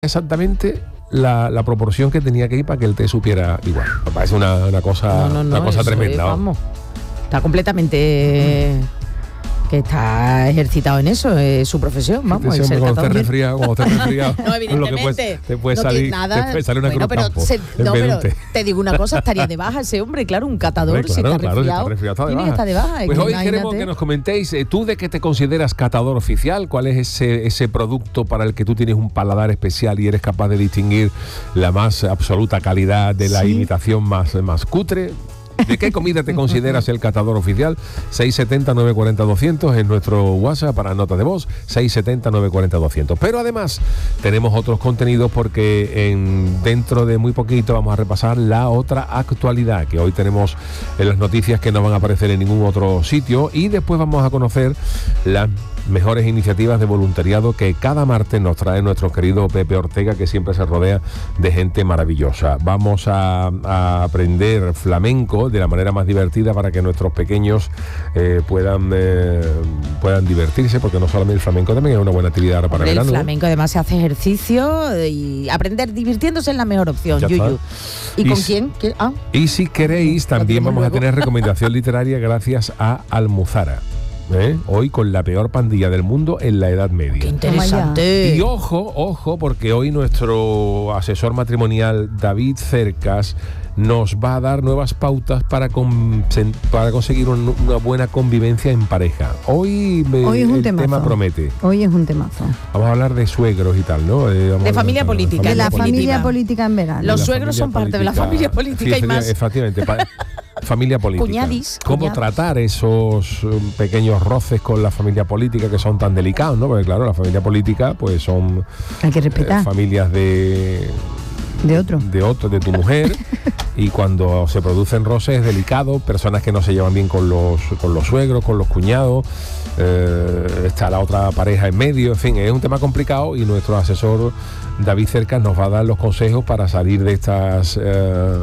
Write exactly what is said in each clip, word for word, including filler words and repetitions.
exactamente la, la proporción que tenía que ir para que el té supiera igual. Me parece una, una cosa, no, no, no, una cosa eso tremenda. es, vamos, está completamente... que está ejercitado en eso, es su profesión, vamos. Sí, el ser cuando estés catador. resfriado, cuando estés resfriado, No, evidentemente. lo que puede, te puede no salir, nada, te puede salir una bueno, cruz pero campo. se, en no, vez de pero un té. te digo una cosa, estaría de baja ese hombre, claro, un catador, Hombre, si claro, está claro, si está resfriado, resfriado, está de tiene que baja. estar de baja. Pues que hoy imagínate. queremos que nos comentéis, eh, tú de qué te consideras catador oficial, cuál es ese, ese producto para el que tú tienes un paladar especial y eres capaz de distinguir la más absoluta calidad de la Sí. imitación más, más cutre. ¿De qué comida te consideras el catador oficial? seis siete cero, nueve cuatro cero, doscientos en nuestro WhatsApp para notas de voz, seis siete cero, nueve cuatro cero, doscientos. Pero además tenemos otros contenidos porque en, dentro de muy poquito vamos a repasar la otra actualidad que hoy tenemos en las noticias que no van a aparecer en ningún otro sitio, y después vamos a conocer las mejores iniciativas de voluntariado que cada martes nos trae nuestro querido Pepe Ortega, que siempre se rodea de gente maravillosa. Vamos a, a aprender flamenco de la manera más divertida para que nuestros pequeños eh, puedan eh, puedan divertirse, porque no solamente el flamenco también es una buena actividad ahora para Hombre, el verano. El flamenco además se hace ejercicio y aprender divirtiéndose es la mejor opción. Ya Yuyu. está. ¿Y, Y con si- quién? ¿Qué? Ah, Y si queréis, también diremos vamos a luego. tener recomendación literaria gracias a Almuzara. ¿eh? Hoy con la peor pandilla del mundo en la Edad Media. qué interesante. Y ojo, ojo, porque hoy nuestro asesor matrimonial David Cercas nos va a dar nuevas pautas para, con, para conseguir un, una buena convivencia en pareja. Hoy, eh, Hoy es un el temazo. tema promete. Hoy es un temazo. Vamos a hablar de suegros y tal, ¿no? Eh, vamos De a- familia política. De la definitiva. familia política en verano. Los la suegros familia son parte de la política. familia política Sí, y más. efectivamente, pa- familia política. Cuñadis, ¿Cómo cuñados. tratar esos um, pequeños roces con la familia política que son tan delicados, ¿no? Porque claro, la familia política pues son Hay que eh, respetar. familias de De otro. de otro, de tu mujer. Y cuando se producen roces es delicado, personas que no se llevan bien con los con los suegros, con los cuñados, eh, está la otra pareja en medio, en fin, es un tema complicado, y nuestro asesor David Cercas nos va a dar los consejos para salir de estas eh,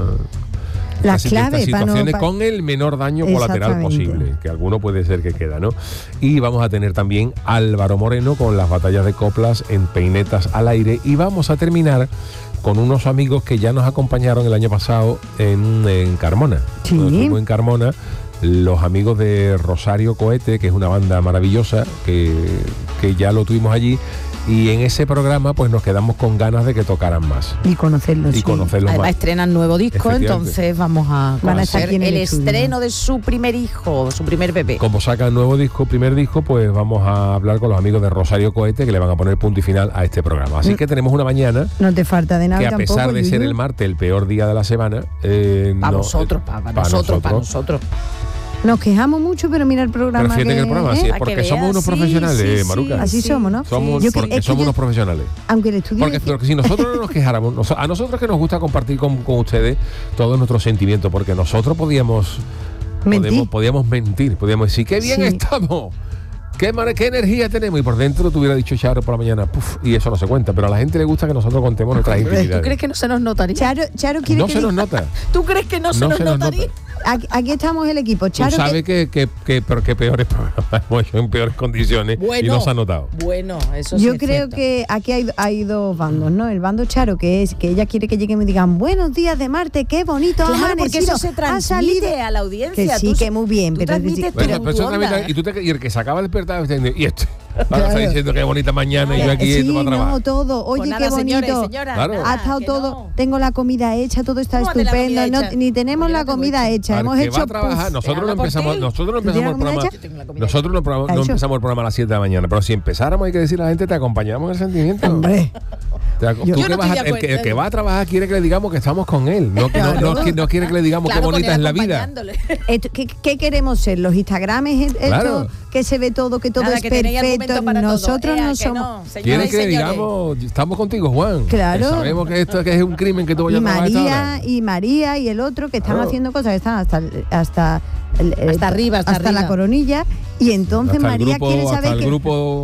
Las estas claves para no- situaciones pa- con el menor daño colateral Exactamente. posible, que alguno puede ser que queda, ¿no? Y vamos a tener también Álvaro Moreno con las batallas de coplas en Peinetas al Aire, y vamos a terminar con unos amigos que ya nos acompañaron el año pasado en, en Carmona. Sí. Cuando estuvimos en Carmona, los amigos de Rosario Cohete, que es una banda maravillosa, que, que ya lo tuvimos allí, y en ese programa pues nos quedamos con ganas de que tocaran más Y conocerlos. y sí. conocerlos Además más. estrenan nuevo disco, Efectivamente. entonces vamos a Van a estar conocer aquí en el, el estudio. estreno de su primer hijo, su primer bebé. Como sacan nuevo disco, primer disco, pues vamos a hablar con los amigos de Rosario Cohete, que le van a poner punto y final a este programa. Así que tenemos una mañana No te falta de nada que, a tampoco, pesar de ser Yuyu. el martes el peor día de la semana, eh, Para no, nosotros, eh, para, pa' nosotros, para nosotros. Nos quejamos mucho, pero mira el programa. Pero fíjate que el programa, ¿eh? sí, Para porque que somos veas, unos sí, profesionales, sí, Maruca. Así sí. somos, ¿no? Somos, Yo que- porque es que somos yo- unos profesionales. Aunque el estudio... Porque, porque si nosotros no nos quejáramos, nos- a nosotros que nos gusta compartir con, con ustedes todos nuestros sentimientos, porque nosotros podíamos Mentir. podíamos, podíamos mentir, podíamos decir, qué bien Sí. estamos, qué, mar- qué energía tenemos, y por dentro te hubiera dicho Charo por la mañana, puf, y eso no se cuenta, pero a la gente le gusta que nosotros contemos nuestras ¿Tú intimidades. crees que no se nos notaría? Charo, Charo quiere No que se nos diga- nota. ¿Tú crees que no se No nos se nos notaría? nota. Aquí, aquí estamos el equipo. Tú Charo, sabes que- que, que, que, pero que peores programas hemos hecho en peores condiciones y no se ha notado. Bueno, eso sí yo es creo cierto. que aquí hay, hay dos bandos, ¿no? El bando Charo, que es que ella quiere que lleguen y digan buenos días de Marte, qué bonito ha Claro, porque amanecido, eso se ha transmite salido". a la audiencia. Que sí, Tú- que muy bien, tú pero- transmites Bueno, tu- pero tu eso también- onda. y, tú te- y el que se acaba de despertar diciendo, y este ahora Claro. está diciendo qué bonita mañana y yo aquí sí, yendo para no, trabajar. todo. Oye, Pues nada, qué bonito. señores, señoras, Claro. nada, Ha estado que todo, no. tengo la comida hecha, todo está ¿Cómo de la estupendo. comida No- hecha? ni tenemos Pues yo la la tengo comida hecha. hecha, Al hemos que hecho va a trabajar, puff. nosotros no habla por empezamos, ti. nosotros no ¿Tú tienes empezamos el la comida programa, hecha? Yo tengo la comida nosotros no, pro- ¿La no hecho? empezamos el programa a las siete de la mañana, pero si empezáramos hay que decirle a la gente, te acompañamos en el sentimiento. Hombre, Te ac- Yo tú no que vas estoy a- de el, que, el acuerdo. que va a trabajar quiere que le digamos que estamos con él, no, que no, no, Claro. qui- no quiere que le digamos Claro, qué con bonita él es la vida. acompañándole. esto- ¿qué, qué queremos ser? ¿Los Instagrames? Esto, Claro. que se ve todo, que todo Nada, es que tenéis argumento perfecto. para todo. Nosotros Ea, no que somos... no, señoras Quiere y que le señores. digamos, estamos contigo, Juan. Claro. Que sabemos que esto que es un crimen que tú vayas Y a trabajar a esta hora. María, y María y el otro que están Claro. haciendo cosas que están hasta hasta el- el- Hasta arriba, hasta la arriba. coronilla, y entonces Hasta el María grupo, quiere hasta saber el que grupo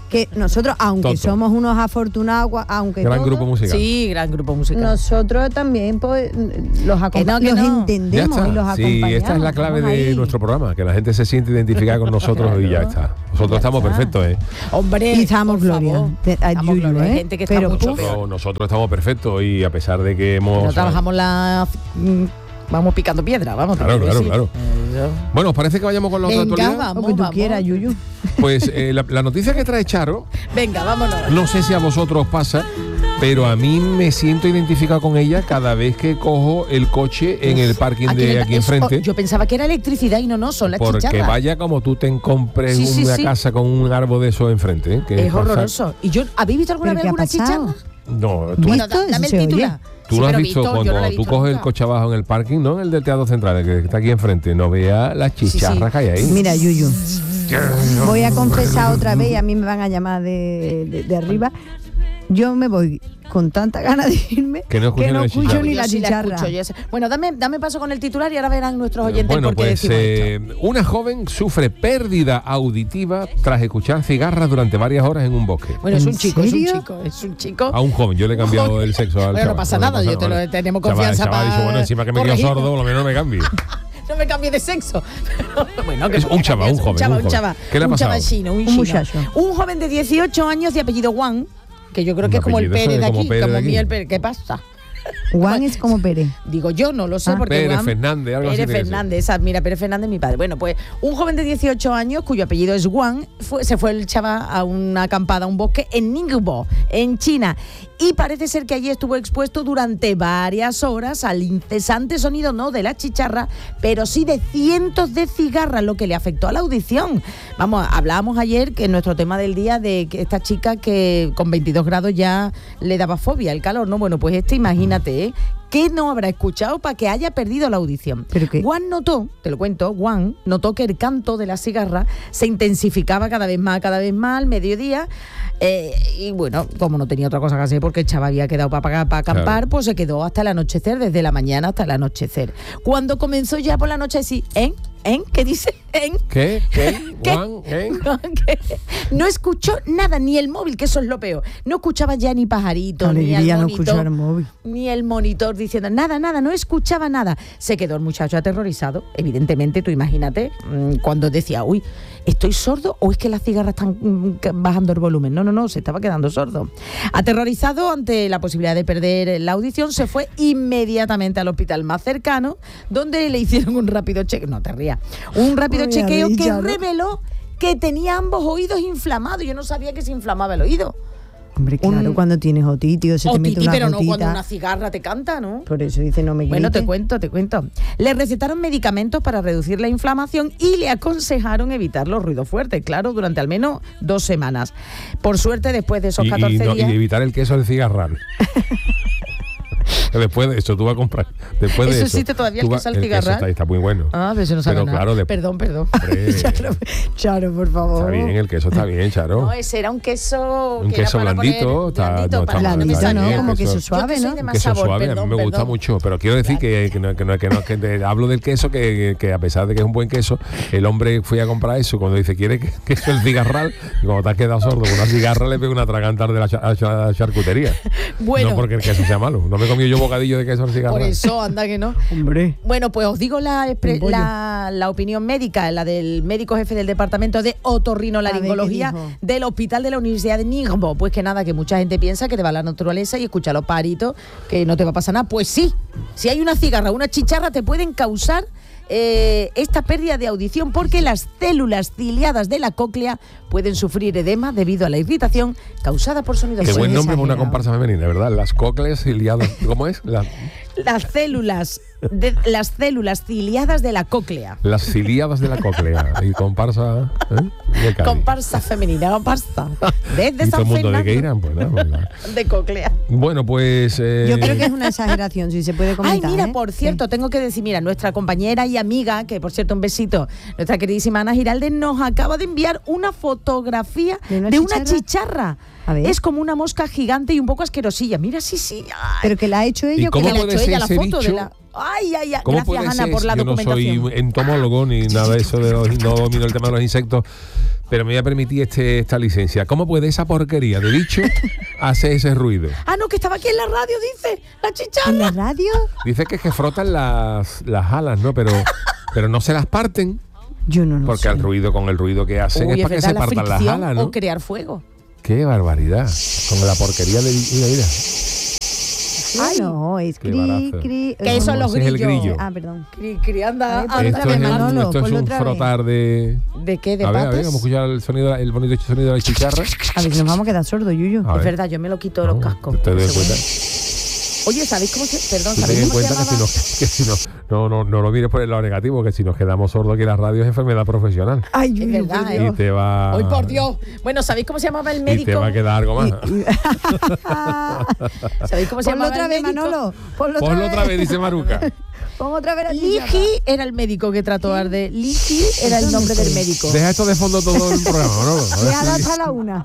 que nosotros, aunque Toto. somos unos afortunados, aunque Gran todo, grupo musical. Sí, gran grupo musical. nosotros también pues, los, acompa- Que no, que los no. Ya entendemos está. y los Sí, acompañamos. esta es la clave Vamos de ahí. nuestro programa, que la gente se siente identificada con nosotros y ya está. Nosotros Ya estamos está. perfectos, ¿eh? Hombre, Y estamos por Gloria. favor. Te- a Estamos Yuyu, Gloria. Hay ¿eh? gente que está Pero, mucho uf, peor. Nosotros, nosotros estamos perfectos y a pesar de que hemos... No trabajamos la... mm, Vamos picando piedra, vamos. te Claro, quiero claro, decir. Eso. Bueno, ¿os parece que vayamos con la otra Venga, actualidad? vamos, lo que tú vamos. quieras, Yuyu. Pues eh, la, la noticia que trae Charo, Venga, vámonos. no sé si a vosotros pasa, pero a mí me siento identificado con ella cada vez que cojo el coche en el parking Aquí de en- aquí eso- enfrente. Yo pensaba que era electricidad y no, no, son las Porque chicharras. vaya como tú te compres Sí, sí, una sí. casa con un árbol de esos enfrente. ¿eh? Que Es pasa- horroroso. ¿Y yo, habéis visto alguna ¿Pero vez qué ha alguna pasado? chicharra? No, tú, Bueno, ¿Visto? da- dame Eso el se titular. oye. tú Sí, lo has pero visto yo no cuando la he tú visto coges el nunca. coche abajo en el parking, no en el del Teatro Central, que está aquí enfrente, no veas las sí. chicharras que hay ahí. Mira, Yuyu, voy a confesar otra vez, y a mí me van a llamar de, de, de arriba. Yo me voy con tanta ganas de irme Que no escucho ni la escucho chicharra. ni Yo la sí chicharra. escucho, yo sé. Bueno, dame, dame paso con el titular y ahora verán nuestros oyentes Bueno, por qué pues decimos eh, esto. una joven sufre pérdida auditiva tras escuchar cigarras durante varias horas en un bosque. Bueno, es ¿en un chico, es un serio? chico, es un chico. A un joven, yo le he cambiado Joder. el sexo al Bueno, no chaval. pasa nada, yo te lo- tenemos Chaval- confianza chaval ha dicho, para bueno, encima que me quedo corregirlo. sordo, lo menos no me cambie. No me cambie de sexo. bueno, que Es porque un chaval, cambies, un joven, chaval, un joven. chaval. ¿Qué le ha un pasado? chavachino, un, Un chino. muchacho. Un joven de dieciocho años de apellido Juan, que yo creo Un que es como el apellido, Pérez eso de es como aquí, Pérez como de aquí. Miguel Pérez. ¿Qué pasa? Juan es como Pérez. Digo yo, no lo sé, Ah. porque Pérez Juan- Fernández, algo así Pérez tiene que ser. Fernández, esa, mira, Pérez Fernández es mi padre. Bueno, pues un joven de dieciocho años, cuyo apellido es Wang, fue, se fue el chaval a una acampada, a un bosque en Ningbo, en China. Y parece ser que allí estuvo expuesto durante varias horas al incesante sonido, no de la chicharra, pero sí de cientos de cigarras, lo que le afectó a la audición. Vamos, hablábamos ayer que en nuestro tema del día de que esta chica que con veintidós grados ya le daba fobia el calor, ¿no? Bueno, pues este, imagínate, ¿eh? ¿Qué no habrá escuchado para que haya perdido la audición? ¿Pero qué? Juan notó, te lo cuento, Juan notó que el canto de la cigarra se intensificaba cada vez más, cada vez más al mediodía. Eh, y bueno, como no tenía otra cosa que hacer porque el chaval había quedado para, para, para acampar, Claro. pues se quedó hasta el anochecer, desde la mañana hasta el anochecer. Cuando comenzó ya por la noche a decir, ¿eh? ¿eh? ¿Qué dice? ¿eh? ¿Qué? ¿Qué? ¿Qué? Juan, ¿eh? Que no escuchó nada, ni el móvil, que eso es lo peor. No escuchaba ya ni pajarito, ni Alegría el no monitor, escuchar el móvil. ni el monitor diciendo nada, nada, no escuchaba nada. Se quedó el muchacho aterrorizado. Evidentemente, tú imagínate, mmm, cuando decía, uy, ¿estoy sordo o es que las cigarras están mm, bajando el volumen? No, no, no, se estaba quedando sordo. Aterrorizado ante la posibilidad de perder la audición, se fue inmediatamente al hospital más cercano, donde le hicieron un rápido chequeo, no te rías, un rápido Uy, chequeo que Aricha, ¿no? reveló que tenía ambos oídos inflamados. Yo no sabía que se inflamaba el oído. Hombre, claro, Un- cuando tienes otitis o se te mete Otiti, una pero no cuando gotita. una cigarra te canta, ¿no? Por eso dice no me Bueno, te grites. cuento, te cuento. Le recetaron medicamentos para reducir la inflamación y le aconsejaron evitar los ruidos fuertes, claro, durante al menos dos semanas. Por suerte, después de esos Y, catorce y no- y días... evitar el queso del cigarral. Después de eso, tú vas a comprar. Después de ¿Eso eso. existe todavía, tú el vas- queso al cigarral? Está, está muy bueno. Ah, pero eso no sabe Pero nada. claro, de- Perdón, perdón. Hombre, Charo, Charo, por favor. está bien, el queso está bien, Charo. No, ese era un queso... Un que era queso para blandito, poner- está, blandito, no, para está que mal, me está Blandito, saliera. ¿no? bien, Como el queso Yo suave, que soy ¿no? de más queso sabor, suave, perdón, a mí me gusta perdón. mucho, pero quiero decir que, que no, que no- que no- que te- hablo del queso que, que a pesar de que es un buen queso, el hombre fui a comprar eso cuando dice quiere que- queso el cigarral y cuando te has quedado sordo con una cigarra le pega una tragantar de la, cha- a la charcutería. Bueno. No porque el queso sea malo, no me he comido yo bocadillo de queso al cigarral. Por eso, anda que no. Hombre. Bueno, pues os digo la, expre- Un pollo. la, la opinión médica, la del médico jefe del departamento de otorrinolaringología A ver, ¿qué dijo? del hospital de la Universidad de Ningbo. Pues que nada, que mucha gente piensa que te va a la naturaleza y escucha los paritos, que no te va a pasar nada. Pues sí, si hay una cigarra, una chicharra, te pueden causar eh, esta pérdida de audición porque las células ciliadas de la cóclea pueden sufrir edema debido a la irritación causada por sonidos Qué buen fuertes. nombre para una exagerado. comparsa femenina, ¿verdad? Las cócleas ciliadas. ¿Cómo es? Las, Las células, de, las células ciliadas de la cóclea. las ciliadas de la cóclea. Y comparsa. ¿eh? De Cádiz. Comparsa femenina, comparsa. Desde Y todo San el mundo de que Fernando. irán, pues nada, pues nada. De cóclea. Bueno, pues. eh, Yo creo que es una exageración, si se puede Ay, comentar. mira, ¿eh? por cierto, tengo que decir, mira, nuestra compañera y amiga, que por cierto, un besito, nuestra queridísima Ana Giralde, nos acaba de enviar una fotografía ¿De una de una chicharra? chicharra. A ver. Es como una mosca gigante y un poco asquerosilla. Mira, sí, sí. Ay, Pero que la ha hecho ¿Y ella. o cómo que que la- le ha puede hecho ser ella la ese foto de bicho? la... Ay, ay, ay. ¿Cómo Gracias, puede Ana, ser? por la Yo no documentación. soy entomólogo ni nada de eso, de los, no domino el tema de los insectos. pero me voy a permitir este, esta licencia. ¿Cómo puede esa porquería de bicho hacer ese ruido? Ah, no, que estaba aquí en la radio, dice, la chicharra. ¿En la radio? Dice que es que frotan las, las alas, ¿no? Pero, pero no se las parten. Yo no lo Porque sé. el ruido, con el ruido que hacen Uy, es para que verdad, se la partan las fricción alas, ¿no? o crear fuego. Qué barbaridad. Con la porquería de... Mira, mira. Ah, no, es Qué cri, barazo. cri. Que eso son los Ese es el grillos. grillo. Ah, perdón. Cri, cri, anda, A ver, anda, Esto otra es, vez, el- Manolo, esto es ponlo un otra vez. frotar de... ¿De qué? ¿De A ver, a patas? ver, vamos a escuchar el, sonido, el bonito sonido de la chicharra. A ver si nos vamos a quedar sordos, Yuyu. A Es ver. verdad, yo me lo quito de los No, cascos. Te doy Según- cuenta. Oye, ¿sabéis cómo se...? Perdón, Tú ten ¿sabéis en cómo se cuenta que si, llamaba? no, que si no, no, no, no lo mires por el lado negativo, que si nos quedamos sordos aquí en la radio es enfermedad profesional. Ay, Es Yuyu, verdad, por ¿eh? Y Dios. te va... ¡Ay, por Dios! Bueno, ¿sabéis cómo se llamaba el Y médico? te va a quedar algo más. ¿Sabéis cómo se Ponlo llamaba otra el vez, médico? Manolo. Ponlo Ponlo otra vez, dice Maruca. Pon otra vez la chicharra. Ligi era el médico que trató a Arde. Ligi era el nombre del médico. Deja esto de fondo todo el programa, ¿no? A ver Déjala si- hasta la una.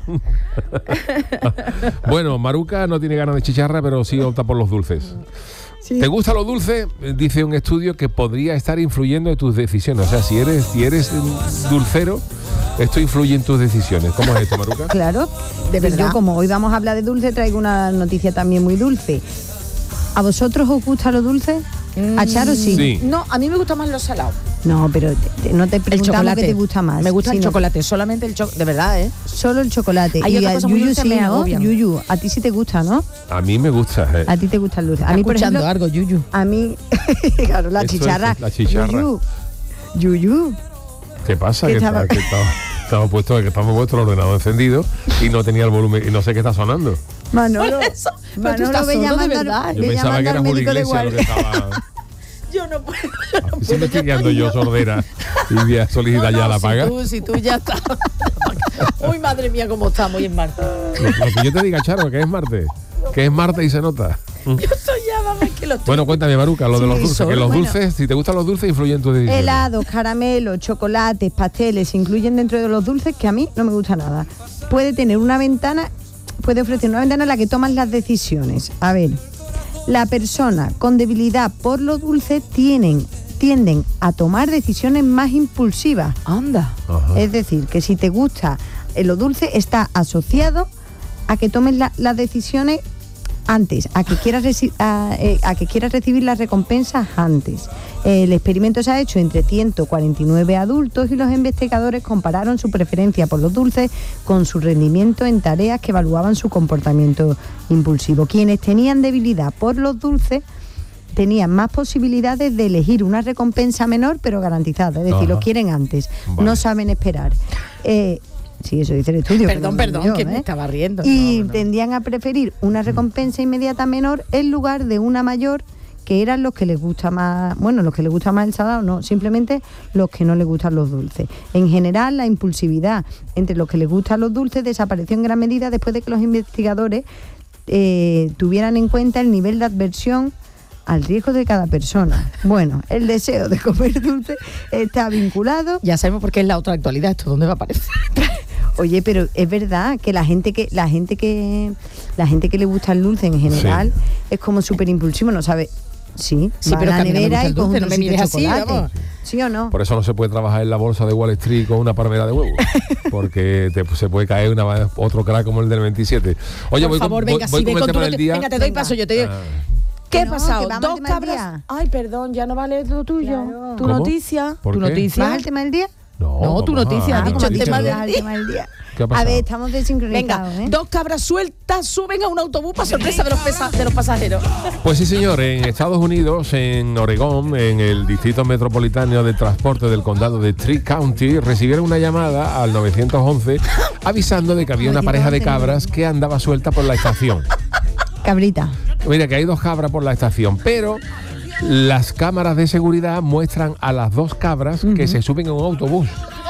Bueno, Maruca no tiene ganas de chicharra, pero sí opta por los dulces. Sí. ¿Te gusta lo dulce? Dice un estudio que podría estar influyendo en tus decisiones. O sea, si eres, si eres dulcero, esto influye en tus decisiones. ¿Cómo es esto, Maruca? Claro. ¿De Y verdad? yo, como hoy vamos a hablar de dulce, traigo una noticia también muy dulce. ¿A vosotros os gusta lo dulce? ¿A Charo sí? Sí. No, a mí me gustan más los salados. No, pero te- te- no te El preguntamos chocolate. qué te gusta más. Me gusta el sino chocolate, solamente el chocolate. De verdad, ¿eh? Solo el chocolate. Hay y otra a cosa muy Yuyu dulce, sí, me ¿no? agobian. Yuyu, a ti sí te gusta, ¿no? A mí me gusta. eh. A ti te gusta el dulce. A Está mí, por escuchando ejemplo, algo, Yuyu. a mí, claro, la Eso es, chicharra. la chicharra. Yuyu, Yuyu. ¿Qué pasa? ¿Qué Que, estaba- está- que estaba- estamos puesto, que estamos puesto el ordenador encendido y no tenía el volumen y no sé qué está sonando. Manolo, Por eso. Pero tú Manolo, estás ve sordo de llamando al- verdad. Yo ve pensaba que llamando era al Julio médico de Iglesias lo que guardia. estaba Yo no puedo. Yo no así puedo, investigando estoy- yo sordera y voy a solicitar No, ya no, la si paga. tú, si tú ya estás. Uy, madre mía, cómo estamos hoy en martes. Lo, lo que yo te diga, Charo, que es martes. Que es martes y se nota. Yo estoy ya, vamos, que lo estoy. Bueno, cuéntame, Maruca, lo de Sí, los dulces. solo, Que los bueno. dulces, si te gustan los dulces, influyen en tus decisiones. Helados, caramelos, chocolates, pasteles se incluyen dentro de los dulces que a mí no me gusta nada. Puede tener una ventana, puede ofrecer una ventana en la que tomas las decisiones. A ver, la persona con debilidad por los dulces tienen, tienden a tomar decisiones más impulsivas. Anda. Ajá. Es decir, que si te gusta eh, lo dulce está asociado a que tomes la- las decisiones antes, a que quieras reci- a, eh, a que quieras recibir las recompensas antes. El experimento se ha hecho entre ciento cuarenta y nueve adultos y los investigadores compararon su preferencia por los dulces con su rendimiento en tareas que evaluaban su comportamiento impulsivo. Quienes tenían debilidad por los dulces tenían más posibilidades de elegir una recompensa menor pero garantizada, es decir, Ajá. lo quieren antes, Vale. no saben esperar. Eh, sí, eso dice el estudio. Perdón, pero no perdón, yo, que me ¿eh? estaba riendo. Y No, no. tendían a preferir una recompensa inmediata menor en lugar de una mayor, que eran los que les gusta más, bueno, los que les gusta más el salado, no, simplemente los que no les gustan los dulces. En general, la impulsividad entre los que les gustan los dulces desapareció en gran medida después de que los investigadores eh, tuvieran en cuenta el nivel de adversión al riesgo de cada persona. Bueno, el deseo de comer dulce está vinculado. Ya sabemos por qué es la otra actualidad. ¿Esto dónde va a aparecer? Oye, pero es verdad que la gente que la gente que la gente que le gusta el dulce en general Sí. es como súper impulsivo, no sabe. Sí, Sí, va pero a que la a mí no me nevera gusta y el coge dulce, un no me trocito de mires así, chocolate. vamos. ¿Sí o no? Por eso no se puede trabajar en la bolsa de Wall Street con una palmera de huevo, porque te, se puede caer una, otro crack como el del veintisiete. Oye, Por voy favor, con, venga, voy, voy sí, con ve el con tu tema del noti- día. Venga, te doy Venga. paso, yo te doy. Ah, ¿Qué Que ha no, pasado? que vamos Dos al tema del cabras. día. Ay, perdón, ya no vale lo tuyo. Claro. Tu ¿Cómo? noticia. ¿Por tu qué? noticia. ¿Vas al tema del día? no, No, tu vamos a- noticia, ah, ha dicho ¿cómo el has tema dicho? del Al día. tema del día. ¿Qué ha A pasado? ver, estamos desincronizados, Venga, ¿eh? dos cabras sueltas suben a un autobús para sorpresa de los, pesa- de los pasajeros. Pues sí, señor, en Estados Unidos, en Oregón, en el Distrito Metropolitano de Transporte del Condado de Tri County, recibieron una llamada al nueve once avisando de que había una pareja de cabras que andaba suelta por la estación. Cabrita. Mira que hay dos cabras por la estación, pero las cámaras de seguridad muestran a las dos cabras que se suben a un autobús.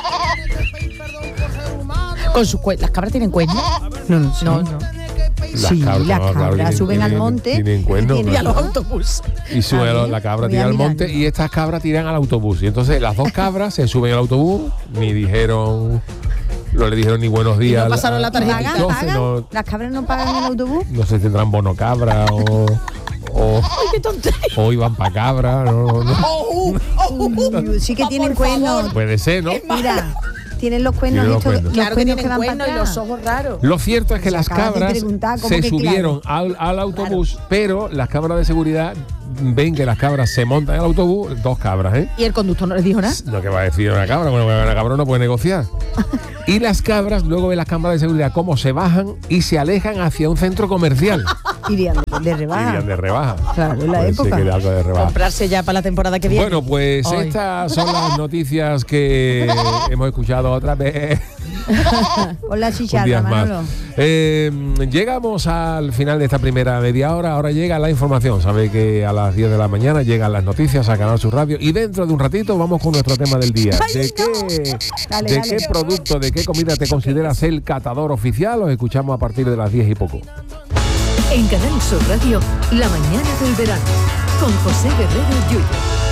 Con sus cue- ¿Las cabras tienen cuernos? No, no, sé. No, no. Las Sí, cabras, las no, claro, cabras tienen- suben al tienen- monte. tienen cuernos, y tienen- Y a los Claro. autobuses. Y sube A la, ver, la cabra voy tira a al mirar. monte y estas cabras tiran al autobús. Y entonces las dos cabras se suben al autobús, ni dijeron, no le dijeron ni buenos días. no pasaron la al- tarjetita. al ¿Pagan? chofer, ¿Pagan? No, ¿Las cabras no pagan en el autobús? no sé si tendrán bono cabra o, o, Ay, qué tontería. o iban para cabra. No, no, no. Oh, uh, oh, uh. Uy, sí que Ah, tienen por favor. cuernos. Puede ser, ¿no? Mira, tienen los cuernos, Tienen los estos- cuernos. los Claro que cuernos tienen van para cuernos y atrás. los ojos raros. Lo cierto es que Se las acaba de cabras preguntar, ¿cómo se que subieron al, al autobús, pero las cámaras de seguridad ven que las cabras se montan en el autobús, dos cabras, ¿eh? Y el conductor no les dijo nada. Lo que va a decir una cabra, bueno, una cabra no puede negociar. Y las cabras, luego ven las cámaras de seguridad cómo se bajan y se alejan hacia un centro comercial. Irían de, de rebaja. Irían de rebaja. Claro, en la Puede ser época. que de algo de rebaja. Comprarse ya para la temporada que viene. Bueno, pues Ay. estas son las noticias que hemos escuchado otra vez. Hola, Un chicharra, día más. Manolo. Eh, llegamos al final de esta primera media hora. Ahora llega la información. Sabe que a las diez de la mañana llegan las noticias a Canal Sur Radio. Y dentro de un ratito vamos con nuestro tema del día. ¿De qué, Dale, de dale. qué producto, de qué comida te consideras el catador oficial? Os escuchamos a partir de las diez y poco. En Canal Sur Radio, la mañana del verano, con José Guerrero Yuyo.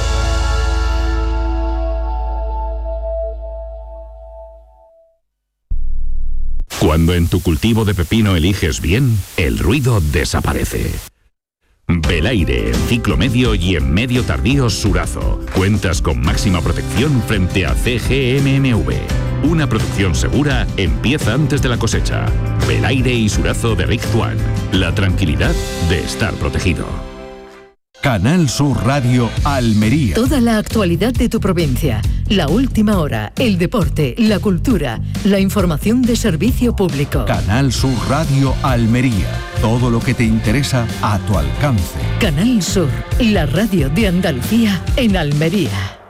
Cuando en tu cultivo de pepino eliges bien, el ruido desaparece. Belaire, en ciclo medio y en medio tardío Surazo. Cuentas con máxima protección frente a C G M M V. Una producción segura empieza antes de la cosecha. Belaire y Surazo de Rick Tuan. La tranquilidad de estar protegido. Canal Sur Radio Almería. Toda la actualidad de tu provincia, la última hora, el deporte, la cultura, la información de servicio público. Canal Sur Radio Almería. Todo lo que te interesa a tu alcance. Canal Sur, la radio de Andalucía en Almería.